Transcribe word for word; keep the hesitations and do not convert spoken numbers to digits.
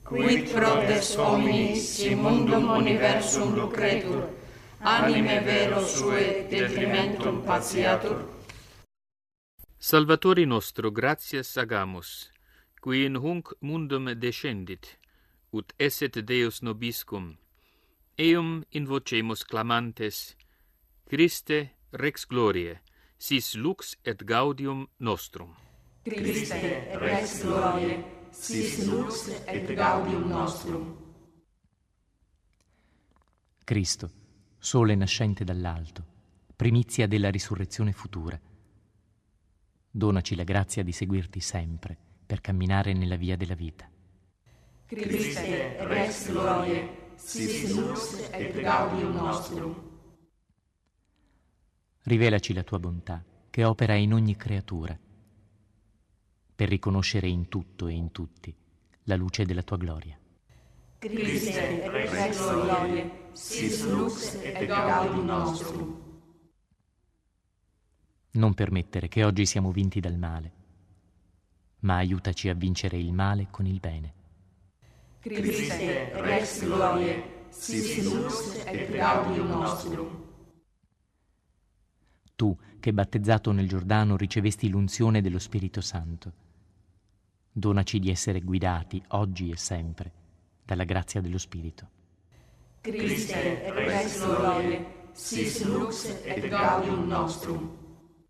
quid prodest hominis in mundum universum lucretur, anime vero sue detrimentum patiatur. Salvatori nostro, gratias agamus, qui in hunc mundum descendit, ut esset Deus nobiscum, eum invocemus clamantes, Christe Rex Gloriae, sis lux et gaudium nostrum. Christe Rex Gloriae, sis lux et gaudium nostrum. Cristo, sole nascente dall'alto, primizia della risurrezione futura, donaci la grazia di seguirti sempre per camminare nella via della vita. Christe Rex Gloriae, sis lux et gaudium nostrum. Rivelaci la tua bontà, che opera in ogni creatura, per riconoscere in tutto e in tutti la luce della tua gloria. Christe Rex Gloriae, sis lux et gaudium nostrum. Non permettere che oggi siamo vinti dal male, ma aiutaci a vincere il male con il bene. Christe Rex Gloriae, sis lux et gaudium nostrum. Tu, che battezzato nel Giordano ricevesti l'unzione dello Spirito Santo, donaci di essere guidati oggi e sempre dalla grazia dello Spirito. Christe Rex Gloriae, sis lux et gaudium nostrum.